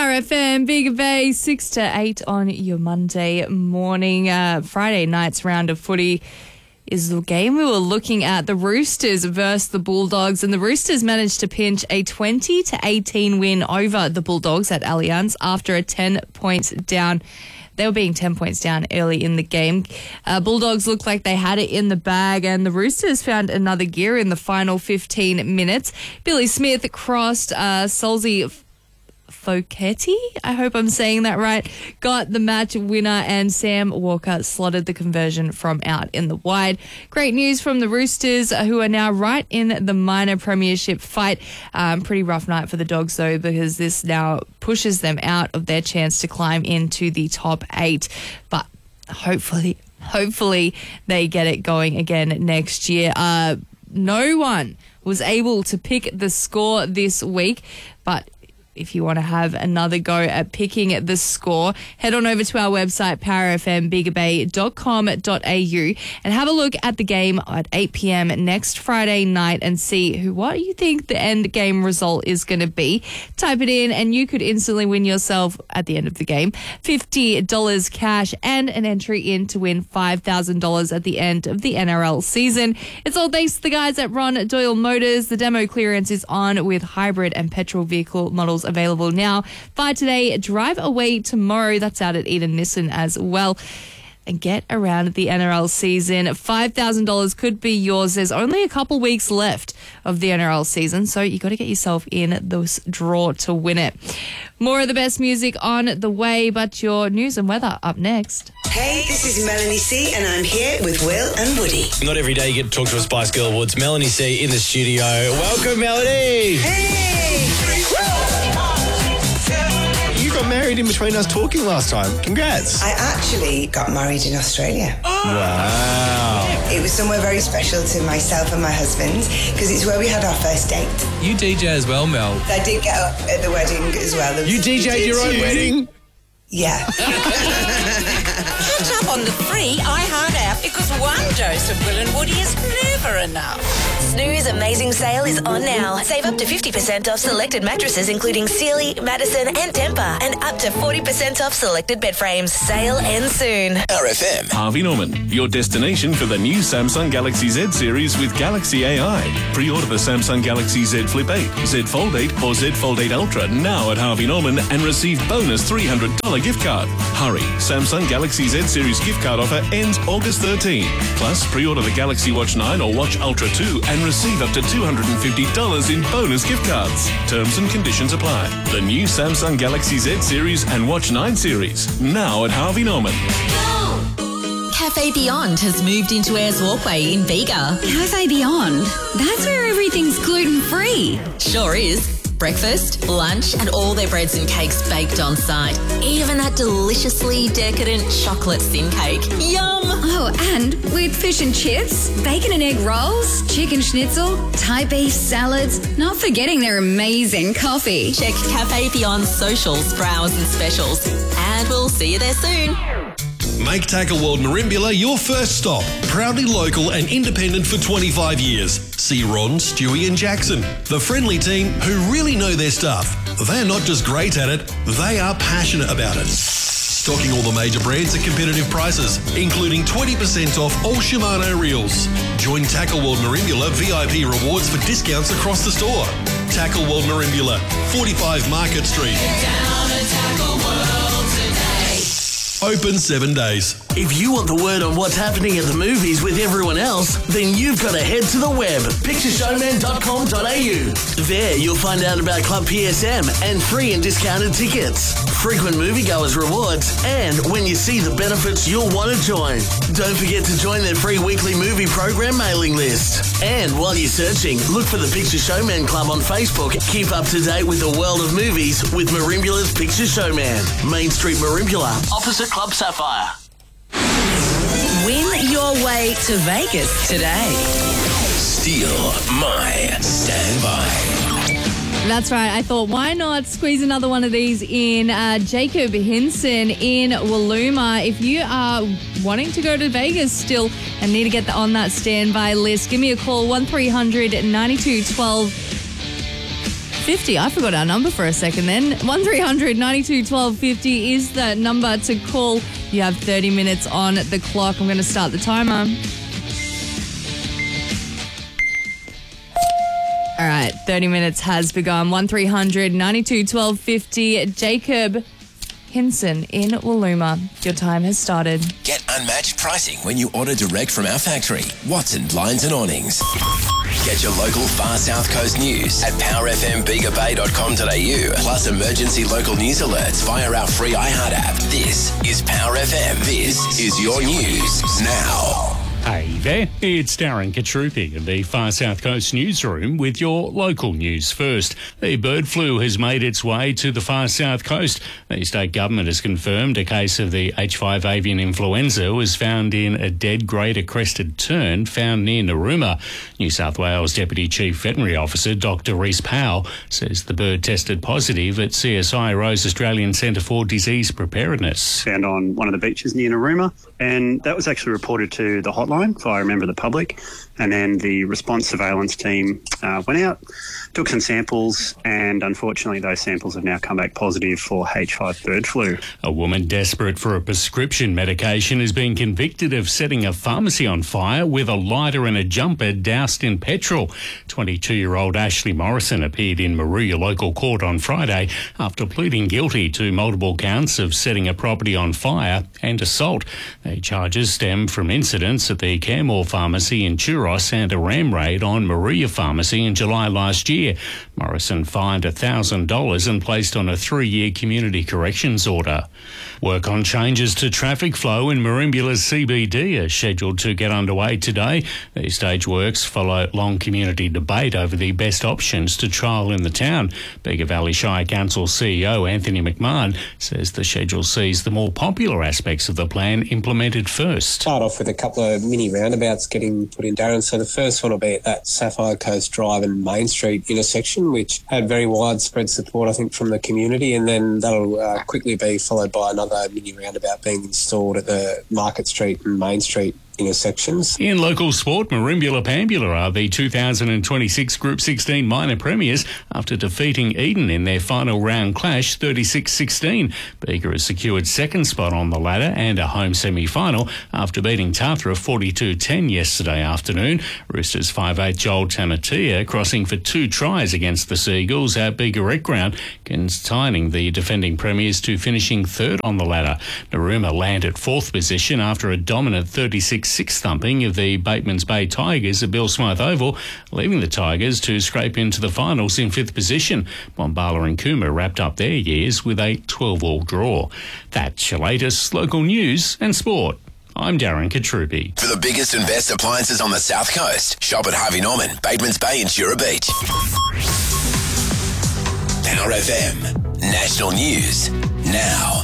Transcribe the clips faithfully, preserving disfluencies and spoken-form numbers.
Power F M, Big Bay, six to eight on your Monday morning. Uh, Friday night's round of footy is the game we were looking at. The Roosters versus the Bulldogs, and the Roosters managed to pinch a twenty to eighteen win over the Bulldogs at Allianz after a ten points down. They were being ten points down early in the game. Uh, Bulldogs looked like they had it in the bag, and the Roosters found another gear in the final fifteen minutes. Billy Smith crossed uh, Solzy Foketti, I hope I'm saying that right, got the match winner, and Sam Walker slotted the conversion from out in the wide. Great news from the Roosters, who are now right in the minor premiership fight. Um, pretty rough night for the Dogs, though, because this now pushes them out of their chance to climb into the top eight. But hopefully, hopefully they get it going again next year. Uh, no one was able to pick the score this week, but if you want to have another go at picking the score, head on over to our website, power f m bigger bay dot com dot a u, and have a look at the game at eight p.m. next Friday night and see who what you think the end game result is going to be. Type it in and you could instantly win yourself, at the end of the game, fifty dollars cash and an entry in to win five thousand dollars at the end of the N R L season. It's all thanks to the guys at Ron Doyle Motors. The demo clearance is on with hybrid and petrol vehicle models available now. Buy today, drive away tomorrow. That's out at Eden Nissan as well. And get around the N R L season. five thousand dollars could be yours. There's only a couple weeks left of the N R L season, so you got to get yourself in this draw to win it. More of the best music on the way, but your news and weather up next. Hey, this is Melanie C, and I'm here with Will and Woody. Not every day you get to talk to a Spice Girl Woods. Melanie C in the studio. Welcome, Melanie. Hey! You got married in between us talking last time. Congrats. I actually got married in Australia. Wow. It was somewhere very special to myself and my husband because it's where we had our first date. You D J as well, Mel. I did get up at the wedding as well. There was- You D J'd your own wedding? Yeah. Catch up on the free iHeart app because one dose of Will and Woody is never enough. Snooze Amazing Sale is on now. Save up to fifty percent off selected mattresses including Sealy, Madison and Tempur, and up to forty percent off selected bed frames. Sale ends soon. R F M. Harvey Norman, your destination for the new Samsung Galaxy Z series with Galaxy A I. Pre-order the Samsung Galaxy Z Flip eight, Z Fold eight or Z Fold eight Ultra now at Harvey Norman and receive bonus three hundred dollars gift card. Hurry, Samsung Galaxy Z series gift card offer ends August thirteenth. Plus, pre-order the Galaxy Watch nine or Watch Ultra two and receive up to two hundred fifty dollars in bonus gift cards. Terms and conditions apply. The new Samsung Galaxy Z series and Watch nine series now at Harvey Norman. Cafe Beyond has moved into Ayers Walkway in Bega. Cafe Beyond? That's where everything's gluten-free. Sure is. Breakfast, lunch, and all their breads and cakes baked on site. Even that deliciously decadent chocolate thin cake. Yum! Oh, and with fish and chips, bacon and egg rolls, chicken schnitzel, Thai beef salads, not forgetting their amazing coffee. Check Cafe Beyond's socials for hours and specials. And we'll see you there soon. Make Tackle World Merimbula your first stop. Proudly local and independent for twenty-five years. See Ron, Stewie and Jackson, the friendly team who really know their stuff. They're not just great at it, they are passionate about it. Stocking all the major brands at competitive prices, including twenty percent off all Shimano reels. Join Tackle World Merimbula V I P rewards for discounts across the store. Tackle World Merimbula, forty-five Market Street. Get down to Tackle World today. Open seven days. If you want the word on what's happening at the movies with everyone else, then you've got to head to the web, picture showman dot com dot a u. There you'll find out about Club P S M and free and discounted tickets, frequent moviegoers rewards, and when you see the benefits you'll want to join. Don't forget to join their free weekly movie program mailing list. And while you're searching, look for the Picture Showman Club on Facebook. Keep up to date with the world of movies with Merimbula's Picture Showman. Main Street Merimbula, opposite Club Sapphire. Win your way to Vegas today. Steal my standby. That's right. I thought, why not squeeze another one of these in? Uh, Jacob Hinson in Woolooma. If you are wanting to go to Vegas still and need to get on that standby list, give me a call, one three hundred ninety-two twelve. fifty. I forgot our number for a second then. one three hundred ninety-two twelve fifty is the number to call. You have thirty minutes on the clock. I'm going to start the timer. All right, thirty minutes has begun. one three hundred ninety-two twelve fifty. Jacob Hinson in Woolooma. Your time has started. Get unmatched pricing when you order direct from our factory. Watson Blinds and Awnings. Get your local Far South Coast news at power f m bega bay dot com dot a u. Plus emergency local news alerts via our free iHeart app. This is Power F M. This is your news now. Hey there, it's Darren Katrupi in the Far South Coast newsroom with your local news first. The bird flu has made its way to the Far South Coast. The state government has confirmed a case of the H five avian influenza was found in a dead greater crested tern found near Narooma. New South Wales Deputy Chief Veterinary Officer Doctor Rhys Powell says the bird tested positive at C S I Ro's Australian Centre for Disease Preparedness. Found on one of the beaches near Narooma, and that was actually reported to the hotline via a member of the public, and then the response surveillance team uh, went out, took some samples, and unfortunately those samples have now come back positive for H five bird flu. A woman desperate for a prescription medication has been convicted of setting a pharmacy on fire with a lighter and a jumper doused in petrol. twenty-two-year-old Ashley Morrison appeared in Moruya local court on Friday after pleading guilty to multiple counts of setting a property on fire and assault. The charges stem from incidents at the Caremore Pharmacy in Churros and a ram raid on Moruya Pharmacy in July last year. Morrison fined one thousand dollars and placed on a three-year community corrections order. Work on changes to traffic flow in Marimbula's C B D are scheduled to get underway today. These stage works follow long community debate over the best options to trial in the town. Bega Valley Shire Council C E O Anthony McMahon says the schedule sees the more popular aspects of the plan implemented first. Start off with a couple of mini roundabouts getting put in, Darren. So the first one will be at that Sapphire Coast Drive and Main Street intersection, which had very widespread support, I think, from the community, and then that'll uh, quickly be followed by another mini roundabout being installed at the Market Street and Main Street intersections. In local sport, Marimbula Pambula are the two thousand twenty-six Group sixteen minor premiers after defeating Eden in their final round clash thirty-six sixteen. Bega has secured second spot on the ladder and a home semi-final after beating Tathra forty-two ten yesterday afternoon. Roosters five eight Joel Tamatea crossing for two tries against the Seagulls at Bega Rec Ground, consigning the defending premiers to finishing third on the ladder. Narooma land at fourth position after a dominant thirty-six six thumping of the Batemans Bay Tigers at Bill Smythe Oval, leaving the Tigers to scrape into the finals in fifth position. Bombala and Cooma wrapped up their years with a twelve-all draw. That's your latest local news and sport. I'm Darren Katrupi. For the biggest and best appliances on the South Coast, shop at Harvey Norman, Batemans Bay and Jura Beach. Power F M, national news now.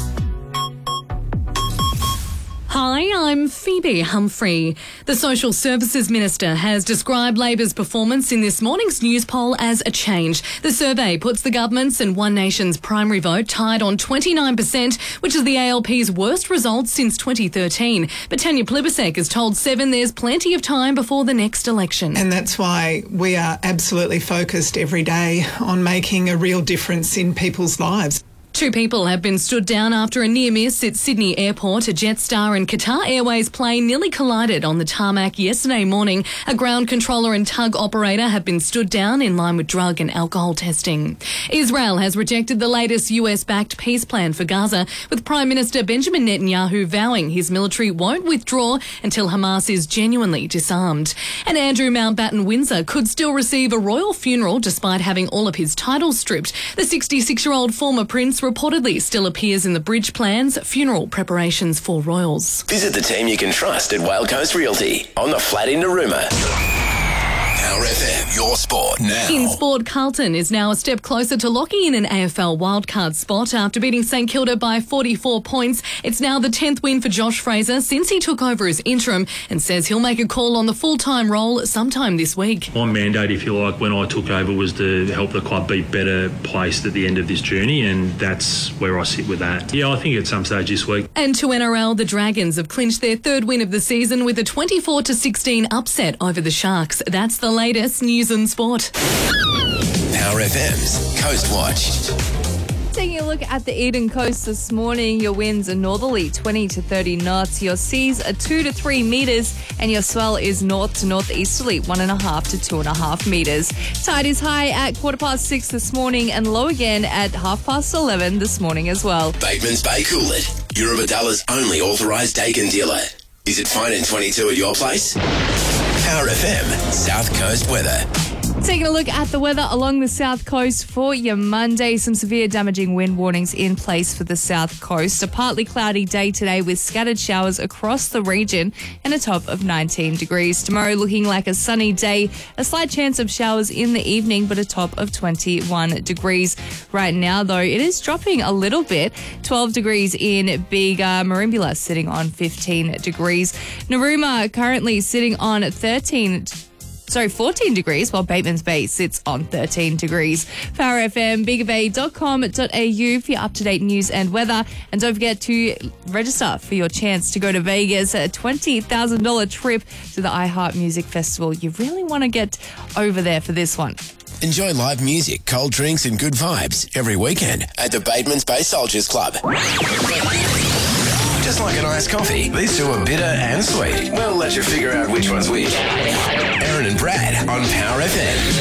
Hi, I'm Phoebe Humphrey. The Social Services Minister has described Labor's performance in this morning's news poll as a change. The survey puts the government's and One Nation's primary vote tied on twenty-nine percent, which is the A L P's worst result since twenty thirteen. But Tanya Plibersek has told Seven there's plenty of time before the next election. And that's why we are absolutely focused every day on making a real difference in people's lives. Two people have been stood down after a near miss at Sydney Airport. A Jetstar and Qatar Airways plane nearly collided on the tarmac yesterday morning. A ground controller and tug operator have been stood down in line with drug and alcohol testing. Israel has rejected the latest U S-backed peace plan for Gaza, with Prime Minister Benjamin Netanyahu vowing his military won't withdraw until Hamas is genuinely disarmed. And Andrew Mountbatten Windsor could still receive a royal funeral despite having all of his titles stripped. The sixty-six-year-old former prince reportedly still appears in the bridge plans, funeral preparations for royals. Visit the team you can trust at Whale Coast Realty on the flat in Narooma. Power F M, your sport now. In sport, Carlton is now a step closer to locking in an A F L wildcard spot after beating St Kilda by forty-four points. It's now the tenth win for Josh Fraser since he took over as interim and says he'll make a call on the full-time role sometime this week. My mandate, if you like, when I took over was to help the club be better placed at the end of this journey, and that's where I sit with that. Yeah, I think at some stage this week. And to N R L, the Dragons have clinched their third win of the season with a twenty-four to sixteen upset over the Sharks. That's the latest news and sport. Power F M's Coast Watch. Taking a look at the Eden Coast this morning, your winds are northerly twenty to thirty knots, your seas are two to three metres, and your swell is north to northeasterly one and a half to two and a half metres. Tide is high at quarter past six this morning and low again at half past eleven this morning as well. Bateman's Bay Coolid, Eurobadalla's only authorised Dakin dealer. Is it fine in twenty-two at your place? Power F M South Coast weather. Taking a look at the weather along the south coast for your Monday. Some severe damaging wind warnings in place for the south coast. A partly cloudy day today with scattered showers across the region and a top of nineteen degrees. Tomorrow looking like a sunny day. A slight chance of showers in the evening, but a top of twenty-one degrees. Right now, though, it is dropping a little bit. twelve degrees in Big uh, Merimbula, sitting on fifteen degrees. Narooma currently sitting on thirteen Sorry, fourteen degrees, while Bateman's Bay sits on thirteen degrees. Power F M, bigger bay dot com dot a u for your up-to-date news and weather. And don't forget to register for your chance to go to Vegas, a twenty thousand dollars trip to the iHeart Music Festival. You really want to get over there for this one. Enjoy live music, cold drinks and good vibes every weekend at the Bateman's Bay Soldiers Club. Just like an iced coffee, these two are bitter and sweet. We'll let you figure out which one's which. Aaron and Brad on Power F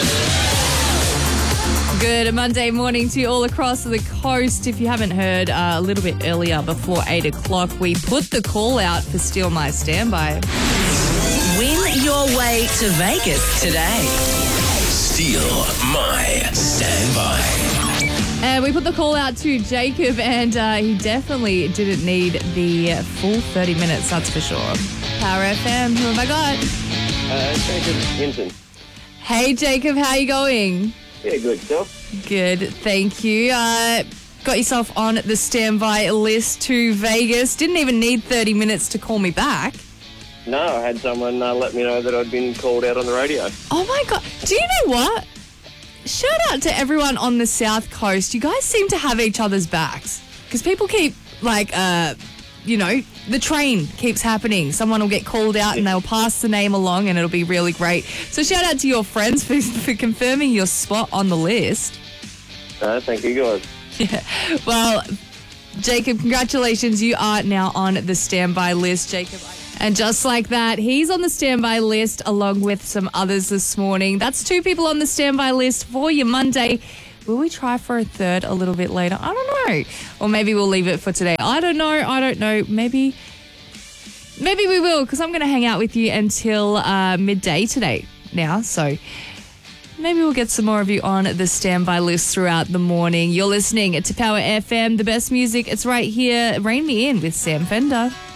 M. Good Monday morning to you all across the coast. If you haven't heard, uh, a little bit earlier, before eight o'clock, we put the call out for Steal My Standby. Win your way to Vegas today. Steal My Standby. And we put the call out to Jacob, and uh, he definitely didn't need the full thirty minutes, that's for sure. Power F M, who have I got? Uh, Jacob Hinton. Hey, Jacob, how you going? Yeah, good. Yourself? Good, thank you. Uh, got yourself on the standby list to Vegas. Didn't even need thirty minutes to call me back. No, I had someone uh, let me know that I'd been called out on the radio. Oh, my God. Do you know what? Shout out to everyone on the South Coast. You guys seem to have each other's backs. Because people keep, like, uh, you know, the train keeps happening. Someone will get called out and they'll pass the name along and it'll be really great. So shout out to your friends for, for confirming your spot on the list. Uh, thank you, guys. Yeah. Well, Jacob, congratulations. You are now on the standby list, Jacob. And just like that, he's on the standby list along with some others this morning. That's two people on the standby list for your Monday. Will we try for a third a little bit later? I don't know. Or maybe we'll leave it for today. I don't know. I don't know. Maybe, maybe we will, because I'm going to hang out with you until uh, midday today now. So maybe we'll get some more of you on the standby list throughout the morning. You're listening to Power F M, the best music. It's right here. Rain Me In with Sam Fender.